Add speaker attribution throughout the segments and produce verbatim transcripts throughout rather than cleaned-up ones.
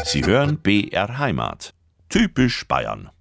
Speaker 1: Sie hören B R Heimat. Typisch Bayern.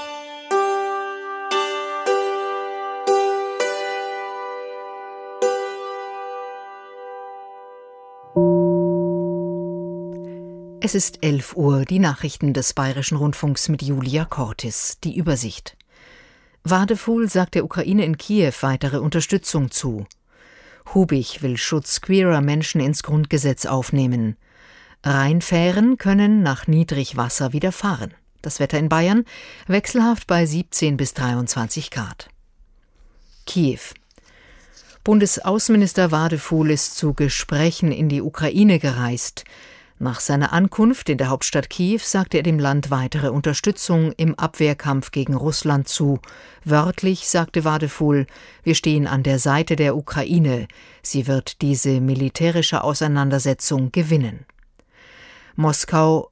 Speaker 2: Es ist elf Uhr, die Nachrichten des Bayerischen Rundfunks mit Julia Cortis, die Übersicht. Wadefuhl sagt der Ukraine in Kiew weitere Unterstützung zu. Hubich will Schutz queerer Menschen ins Grundgesetz aufnehmen. Rheinfähren können nach Niedrigwasser wieder fahren. Das Wetter in Bayern wechselhaft bei siebzehn bis dreiundzwanzig Grad. Kiew. Bundesaußenminister Wadefuhl ist zu Gesprächen in die Ukraine gereist. Nach seiner Ankunft in der Hauptstadt Kiew sagte er dem Land weitere Unterstützung im Abwehrkampf gegen Russland zu. Wörtlich sagte Wadefuhl: Wir stehen an der Seite der Ukraine. Sie wird diese militärische Auseinandersetzung gewinnen. Moskau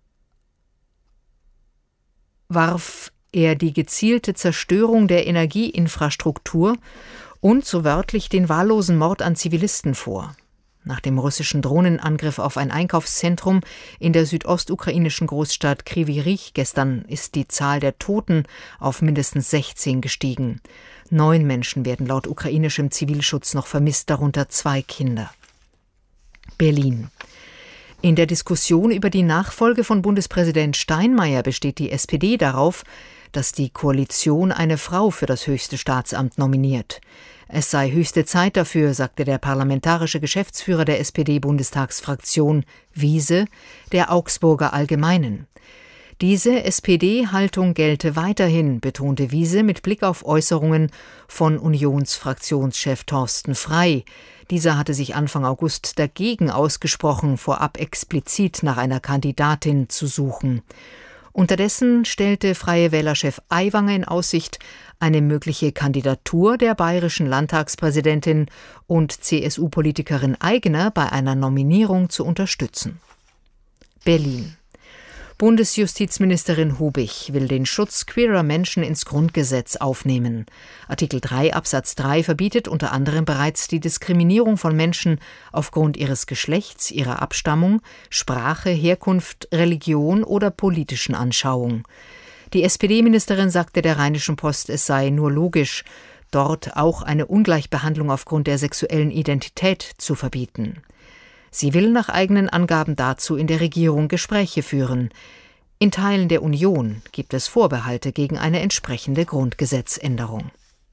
Speaker 2: warf er die gezielte Zerstörung der Energieinfrastruktur und, so wörtlich, den wahllosen Mord an Zivilisten vor. Nach dem russischen Drohnenangriff auf ein Einkaufszentrum in der südostukrainischen Großstadt Kryvyi Rih gestern ist die Zahl der Toten auf mindestens sechzehn gestiegen. Neun Menschen werden laut ukrainischem Zivilschutz noch vermisst, darunter zwei Kinder. Berlin. In der Diskussion über die Nachfolge von Bundespräsident Steinmeier besteht die S P D darauf, dass die Koalition eine Frau für das höchste Staatsamt nominiert. Es sei höchste Zeit dafür, sagte der parlamentarische Geschäftsführer der S P D-Bundestagsfraktion Wiese der Augsburger Allgemeinen. Diese S P D-Haltung gelte weiterhin, betonte Wiese mit Blick auf Äußerungen von Unionsfraktionschef Thorsten Frey. Dieser hatte sich Anfang August dagegen ausgesprochen, vorab explizit nach einer Kandidatin zu suchen. Unterdessen stellte Freie Wählerchef Aiwanger in Aussicht, eine mögliche Kandidatur der bayerischen Landtagspräsidentin und C S U-Politikerin Aigner bei einer Nominierung zu unterstützen. Berlin. Bundesjustizministerin Hubich will den Schutz queerer Menschen ins Grundgesetz aufnehmen. Artikel drei Absatz drei verbietet unter anderem bereits die Diskriminierung von Menschen aufgrund ihres Geschlechts, ihrer Abstammung, Sprache, Herkunft, Religion oder politischen Anschauung. Die S P D-Ministerin sagte der Rheinischen Post, es sei nur logisch, dort auch eine Ungleichbehandlung aufgrund der sexuellen Identität zu verbieten. Sie will nach eigenen Angaben dazu in der Regierung Gespräche führen. In Teilen der Union gibt es Vorbehalte gegen eine entsprechende Grundgesetzänderung.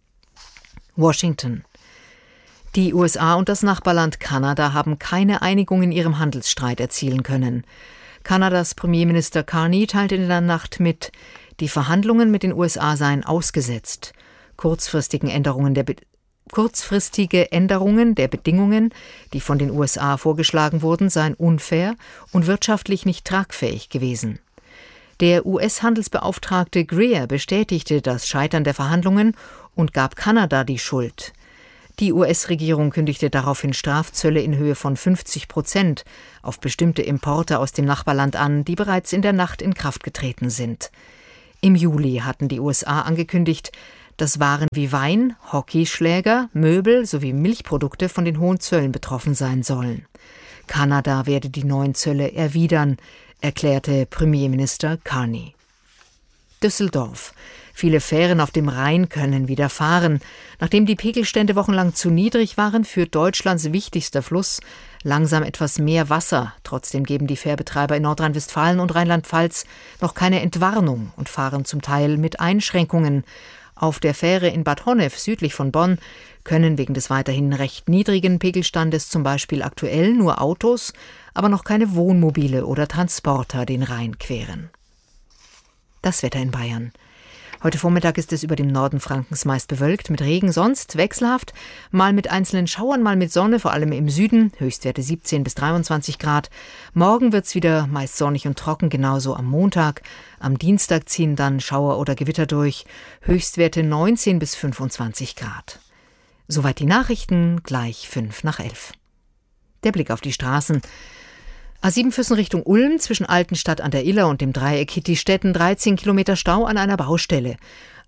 Speaker 2: Washington. Die U S A und das Nachbarland Kanada haben keine Einigung in ihrem Handelsstreit erzielen können. Kanadas Premierminister Carney teilte in der Nacht mit, die Verhandlungen mit den U S A seien ausgesetzt. Kurzfristigen Änderungen der Be- Kurzfristige Änderungen der Bedingungen, die von den U S A vorgeschlagen wurden, seien unfair und wirtschaftlich nicht tragfähig gewesen. Der U S-Handelsbeauftragte Greer bestätigte das Scheitern der Verhandlungen und gab Kanada die Schuld. Die U S-Regierung kündigte daraufhin Strafzölle in Höhe von fünfzig Prozent auf bestimmte Importe aus dem Nachbarland an, die bereits in der Nacht in Kraft getreten sind. Im Juli hatten die U S A angekündigt, dass Waren wie Wein, Hockeyschläger, Möbel sowie Milchprodukte von den hohen Zöllen betroffen sein sollen. Kanada werde die neuen Zölle erwidern, erklärte Premierminister Carney. Düsseldorf. Viele Fähren auf dem Rhein können wieder fahren. Nachdem die Pegelstände wochenlang zu niedrig waren, führt Deutschlands wichtigster Fluss langsam etwas mehr Wasser. Trotzdem geben die Fährbetreiber in Nordrhein-Westfalen und Rheinland-Pfalz noch keine Entwarnung und fahren zum Teil mit Einschränkungen. Auf der Fähre in Bad Honnef südlich von Bonn können wegen des weiterhin recht niedrigen Pegelstandes zum Beispiel aktuell nur Autos, aber noch keine Wohnmobile oder Transporter den Rhein queren. Das Wetter in Bayern. Heute Vormittag ist es über dem Norden Frankens meist bewölkt, mit Regen, sonst wechselhaft, mal mit einzelnen Schauern, mal mit Sonne, vor allem im Süden, Höchstwerte siebzehn bis dreiundzwanzig Grad. Morgen wird's wieder meist sonnig und trocken, genauso am Montag. Am Dienstag ziehen dann Schauer oder Gewitter durch, Höchstwerte neunzehn bis fünfundzwanzig Grad. Soweit die Nachrichten, gleich fünf nach elf. Der Blick auf die Straßen. A sieben Füssen Richtung Ulm, zwischen Altenstadt an der Iller und dem Dreieck Hitti-Stetten, dreizehn Kilometer Stau an einer Baustelle.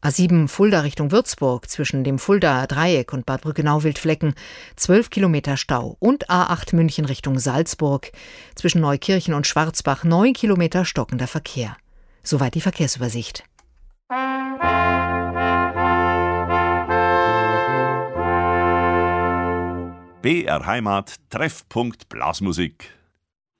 Speaker 2: A sieben Fulda Richtung Würzburg zwischen dem Fuldaer Dreieck und Bad Brückenau-Wildflecken zwölf Kilometer Stau und A acht München Richtung Salzburg zwischen Neukirchen und Schwarzbach neun Kilometer stockender Verkehr. Soweit die Verkehrsübersicht.
Speaker 1: B R Heimat Treffpunkt Blasmusik.